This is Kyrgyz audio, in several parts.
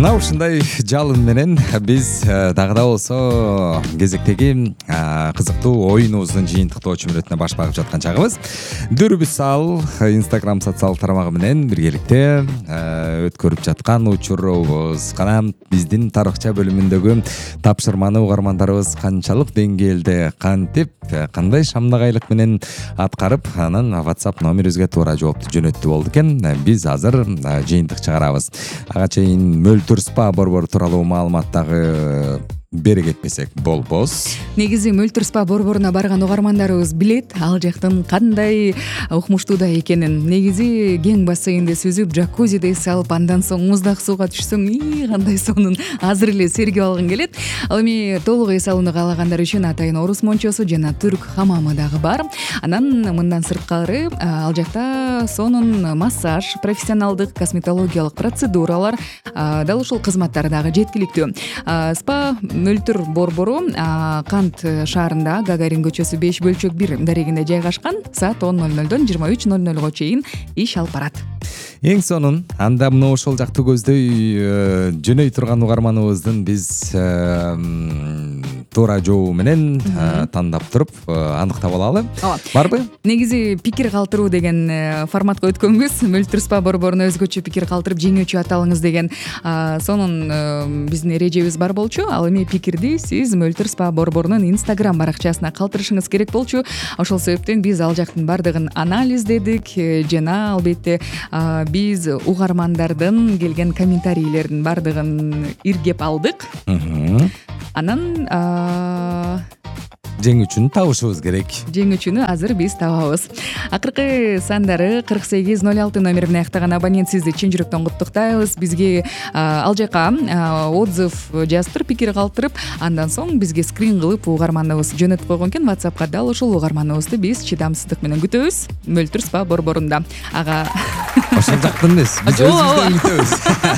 Мына ушундай жалын менен биз дагы да болсо кезектеги кызыктуу оюнубуздун жыйынтыктоо чөмүрөтүнө баш багып жаткан чагыбыз. Дүрбүсал Instagram социалдык тармагы менен биргеликте өткөрүп жаткан учурубуз. Кана биздин тарыхча бөлүмүндөгү тапшырманы угармандарыбыз канчалык деңгээлде кантип кандай шамдагайлык менен аткарып, анан WhatsApp номерибизге туура жоопту жөнөттү болду экен. Биз азыр жыйынтык чыгарабыз. Ага чейин мөлтүр спа борбору тууралуу маалымат дагы бере кетпесек болбос. Негизи мөлтүр спа борборуна барган угармандарыбыз билет ал жактын кандай укмуштууда экенин. Негизи кең бассейнде сүзүп, джакузиде салып, андан соң муздак сууга түшсөң, кандай сонун азыр эле сергип алгың келет. Ал эми толук эс алууну каалагандар үчүн атайын орус мончосу жана түрк хамамы дагы бар. Анан мындан сырткары ал жакта сонун массаж, профессионалдык косметологиялык процедуралар, дал ушул кызматтар дагы жеткиликтүү. Спа мөлтүр борбору Кант шаарында Гагарин көчөсү 5/1 дарегинде жайгашкан. Саат 10:00дон 23:00го чейин иш алып барат. Эң сонун, анда мына ошол жакты көздөй жөнөй турган угарманыбыздын биз туура жообу менен тандап туруп аныктап алалы. Барбы? Негизи пикир калтыруу деген форматка өткөнбүз. Мөлтүр спа борборуна өзгөчө пикир калтырып, жеңүүчү аталыңыз деген сонун биздин эрежебиз бар болчу. Ал эми пикирди сиз мөлтүр спа борборунун Instagram баракчасына калтырышыңыз керек болчу. Ошол себептен биз ал жактын бардыгын анализдедик жана албетте биз угармандардын келген комментарийлердин бардыгын иргеп алдык. Анан жеңүүчүнү табышыбыз керек. Жеңүүчүнү азыр биз табабыз. Акыркы сандары 4806 номери менен аяктаган абонент сизди чын жүрөктөн куттуктайбыз. Бизге ал жака отзыв жазып, пикир калтырып, андан соң бизге скрин кылып угарманыбыз жөнөтүп койгон экен WhatsAppка. Дал ушул угарманыбызды биз чыдамсыздык менен күтөбүз. Мөлтүр спа борборунда. Ага. Ошол жактан эмес. Биз өзүбүздөн күтөбүз.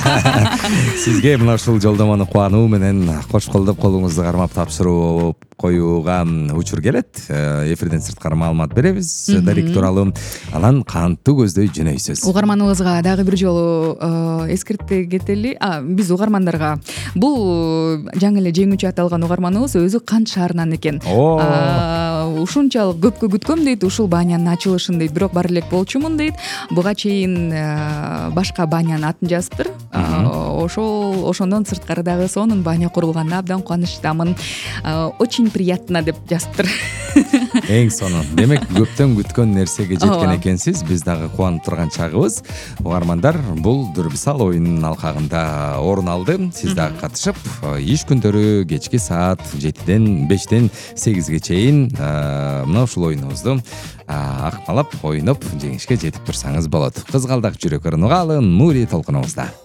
Сизге мына ушул жолдомону кубануу менен кош колдоп колуңузду кармап тапшырып коюуга учур келет. Эфирден сырткары маалымат беребиз дарек тууралуу. Анан кантуу көздөй жөнөйсүз. Угарманыбызга дагы бир жолу эскерте кетели. Биз угармандарга бул жаңы эле жеңүүчү аталган угарманыбыз өзү Кант шаарынан экен. Ушунчалык көпкө күткөм дейт, ушул банянын ачылышын дейт, бирок бар элек болчумун дейт. Буга чейин башка банянын атын жазыптыр. Ошондон сырткары дагы сонун баня курулганына абдан кубанычтамын. Очень приятно деп жазыптыр. Эң сонун. Демек көптөн күткөн нерсеге жеткен экенсиз. Биз дагы кубанып турган чагыбыз. Угармандар, бул Дүрбүсал оюнунун алкагында орун алды. Сиз дагы катышып, иш күндөрү кечки саат 7-ден 5-тен 8-ге чейин мына ушул оюнубузду акмалап, ойноп, жеңишке жетип турсаңыз болот. Кызгалдак жүрөк ырын угаалы, Нури толкунубузда.